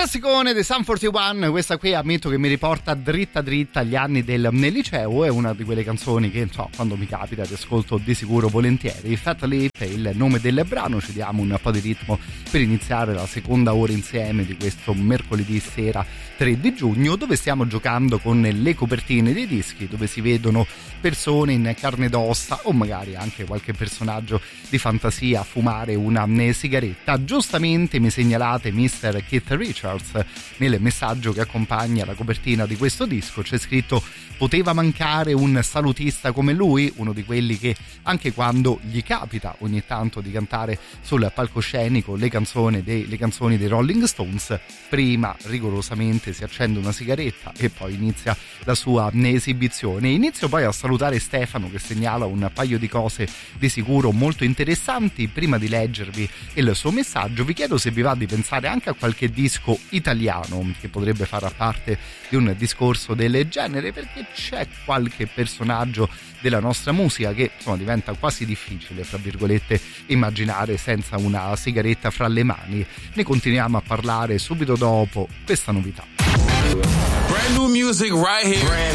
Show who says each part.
Speaker 1: classicone dei Sum 41, questa qui ammetto che mi riporta dritta agli anni del liceo, è una di quelle canzoni che quando mi capita ti ascolto di sicuro volentieri. Fat Lip è il nome del brano, ci diamo un po' di ritmo per iniziare la seconda ora insieme di questo mercoledì sera 3 di giugno, dove stiamo giocando con le copertine dei dischi, dove si vedono persone in carne ed ossa o magari anche qualche personaggio di fantasia fumare una sigaretta. Giustamente mi segnalate Mr. Keith Richards nel messaggio che accompagna la copertina di questo disco, c'è scritto: poteva mancare un salutista come lui, uno di quelli che anche quando gli capita ogni tanto di cantare sul palcoscenico le canzoni dei Rolling Stones, prima rigorosamente si accende una sigaretta e poi inizia la sua esibizione. Inizio poi a salutare Stefano, che segnala un paio di cose di sicuro molto interessanti. Prima di leggervi il suo messaggio vi chiedo se vi va di pensare anche a qualche disco italiano che potrebbe far parte di un discorso del genere, perché c'è qualche personaggio della nostra musica che diventa quasi difficile, fra virgolette, immaginare senza una sigaretta fra le mani. Ne continuiamo a parlare subito dopo questa novità.
Speaker 2: Brand new music right here.